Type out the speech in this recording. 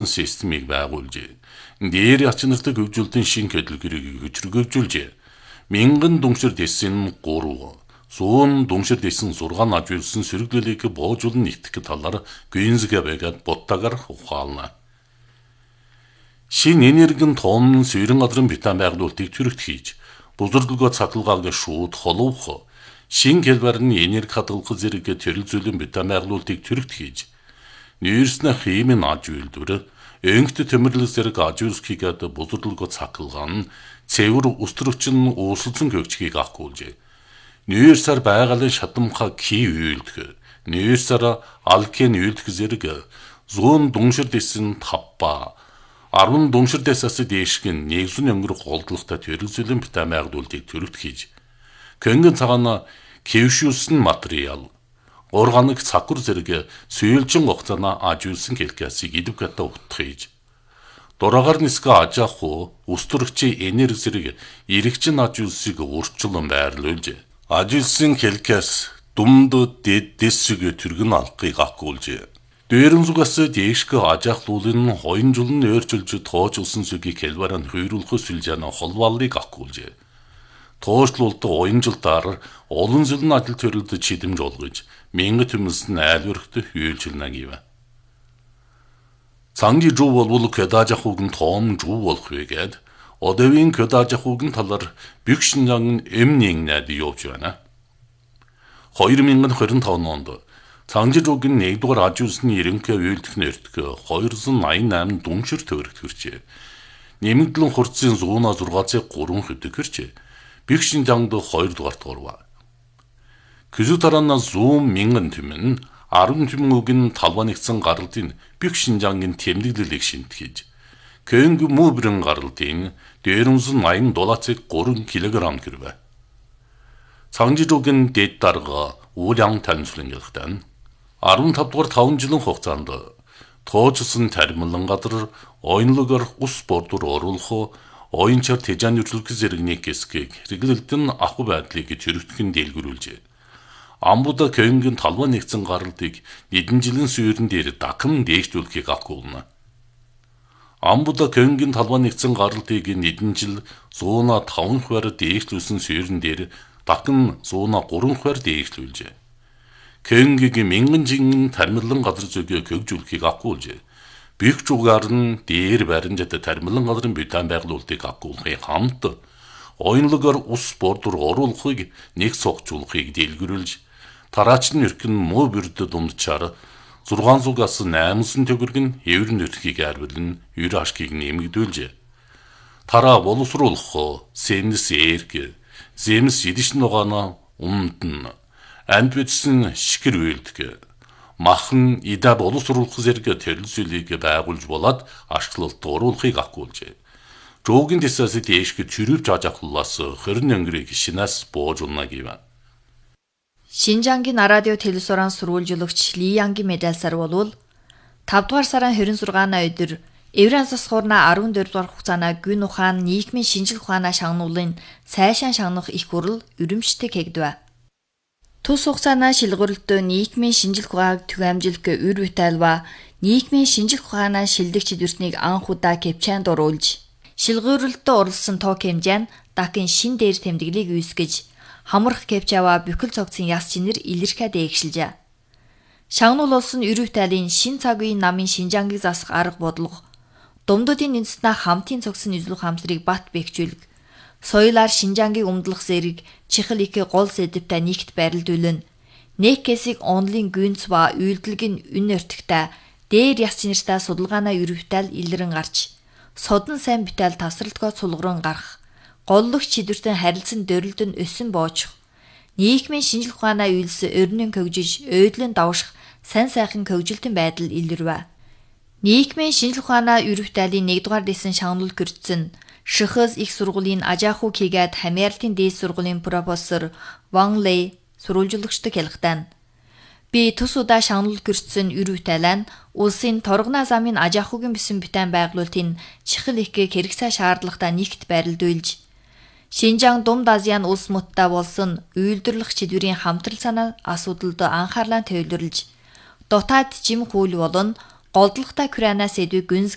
системийг байгуулжээ. Дээр ячнартай хөгжүүлэлтийн шинэ хөдөлгөөрийг хүчрхэгжүүлжээ. Мянган дүншир дэсэн 3, 100 дүншир дэсэн 6 ажуулсан сөрөглөлийг боожулн нэгтгэх талаар гүйнзгээ байгаад буттагаар ухаална. Шинэ энергийн тоон суурин газрын битан байгуулалтыг төрөгт хийж, бузурдлогоо цаталгааг шууд холовх, шинэ хэлбэрний энерги хадгалах зэрэг төрөл зүйлийн битан байгуулалтыг төрөгт хийж, нүүрснэ химийн аж үйлдвэр, өнгөт төмөрлөл зэрэг аж үйлсхийгээд бузурдлогоо цаталгаан, цэвэр өстрөвчин uusulсан хөгжгийг агуулжээ. Нүүрсээр байгалийн шатамхаа ки үйлдэх, нүүрсээр алкен үйлдэх зэрэг 100 дүншир дэсэн 5 10 дүншир дэсээс дээшгэн нэгэн өнгөрөх голдлоготой төрөл зүйлийн битан байгуулалтыг төрөгт хийж, көнгөн цагаана кевшүүлсэн материал, органик цакур зэрэг сүйэлжин хугацаана ажуулсан хэлкэсийг идэвхтэй утгах хийж, дураагаар нисгэ ажааху устөрөгчийн энерги зэрэг эрэгчин ажуулсыг урьдчилан байрлуулжээ. Ажуулсан хэлкэс дүмд дэссэг түргэн алхахыг агуулжээ. Дээрэн зүгээс дээшгэ ажаахлуулын 2 жилийн өөрчилж тоочулсан сүгийг хэлбэрэн хүйрүүлэх сүлжээний холбоолыг агуулжээ. Тоочлуулт 2 жилдаар олон зүйлийн ажил төрөлд чидэмж олгож, мянган төмөлс нь айлвархт үйлчилнэ гэв. Цанги жуу болвол көдаажахуг нь тоом жуу болох вэ гэд, одовын көдаажахуг нь талар Büyük Şinjan'ın эмнигнэд явж байна. 2025 онд Цангижуугийн 1-р ажуулсны ерөнхий үйлдэх нэртг 288 дүншир төгрөгт хүрчээ. Нэмэгдлэн хурцын 106-ыг 3 хэвдэг хүрчээ. Büyük Şinjan'д 2-р орва. Küzü тараана 100 мянган түмэн 10 түмэн үгэн талбанэгдсэн гаралтын Büyük Şinjan'ın тэмдэглэлийг шинтгэж, көнг мөбрэн гаралтын $480 3 кг гэрвэ. Цангижуугийн дэд дарга Улаан таньцлангалтай 15-р 5 жилийн хугацаанд тоочсон тармилан газар оюнлогоор ус бордор оруулах, оюнчаар тэжааны үйлчлэх зэрэгний хэсгийг хэрэглэлтэн ах байдлыг төрөвтгөн дэлгэрүүлжээ. Амбуда көнгийн талбай нэгдсэн гаралтыг нэгэн жилийн суурин дээр дахин дээшлүүлэхийг агуулна. Амбуда көнгийн талбай нэгдсэн гаралтыг нэгэн жил 105 хувиар дээшлүүлсэн суурин дээр дахин 103 хувиар дээшлүүлжээ. Көнгигийн мянган жин тармилан газар зүйг хөгжүүлэхийг агуулжээ. Büyük Şinjan'гаар нь дээр баримжат тармилан газрын битан байгуулалтыг агуулахын хамт оюнлогоор ус бордор оруулахыг нэг согжуулахыг дэлгэрүүлж, тараачны эрхэн муу бүрд дундчаар 600-аас 800 төгрөг нь еврын өрхийг арвилан ер ашгийг нэмэгдүүлжээ. Тараа боловсруулах, сэнэс эрг, зэмс идэж нугаана умдн, анд бичсэн шикэр үйлдэх, махан ида боловсруулах зэрэг төрөл зүйлийг байгуулж болоод ашиглалт оруулахыг агуулжээ. Жуугийн дэсээс дээшгэ чөрөвж ажахлаас 20 өнгөрийг шинаас боожулна гэв. Шинжангийн радио телевизорын сурвалжуулагч Ли Янгийн медальсаар болвол 5 дугаар сарын 26-ны өдөр Еврейн засхуурна 14 дугаар хугацаана гүн ухаан нийгмийн шинжлэх ухаанаа шагнуулын сайшаан шагнах их хурал өрөмжтэй кэгдэв. Тус хугацаана шилгүүрлэлтөө нийгмийн шинжлэх ухааг түгээмжлэх үр виталва нийгмийн шинжлэх ухаанаа шилдэг чидвэртнийг анх удаа кэпчаанд оруулж, шилгүүрлэлтөө орлсон тоок хэмжээ нь дахин шин дээр тэмдэглийг үүсгэж, хамрах кэпчава бүхэл цогцын яс чинэр илэрхэ дээгшилжээ. Шагнуул болсон үр виталын шин цаг үеийн намын Шинжангийг засах арга бодлого, думдуудын үндэснэ хамтын цогцын нийслэх хамтрыг бат бэхжүүлэг, соёлаар Шинжангийг өмдлөх зэрэг чихэл их гол сэдвтэй нэгт байрлуулна. Нэг хэсэг онлын гүнц ба үйлдэлгийн үн өртөгтэй дээр яс чинэртэй судалгаанаа өрөвтөл илрэн гарч, содон сайн битэл тасралтгоо сулгуран гарах, голлох чидвэртэн харилцан дөрөлдөн өсөн боочих, нийгмийн шинжлэх ухаанаа үйлс өрнөн хөгжиж, ойдлон давших сайн сайхан хөгжилтөн байдал илэрвэ. Нийгмийн шинжлэх ухаанаа өрөвтөлийн 1-р дэсэн шагнуул гэрдсэн Шихс их сургуулийн Ажааху Кигэд Хамиарлтын дээд сургуулийн профессор Ван Лэй сурвалжуулагчдаг хэлэхдээ би тус удаа шагнуул гэрдсэн үр виталан улсын торгоноо замын Ажаахугийн бисэн битэн байгуулалтын чихэл их хэрэгцээ шаардлагатай нэгт байрлуулж, Шинжаан Думд Азийн улс муттай болсон үйлдвэрлэх чидвэрийн хамтрал санаа асуудалд анхаарлаа төвлөрлж, дотоод жим хууль болон голдлоготой Украина сэдвийг гүнз